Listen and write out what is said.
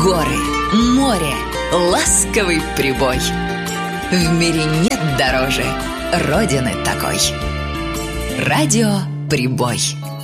горы, море, ласковый прибой. В мире нет дороже Родины такой. Радио Прибой.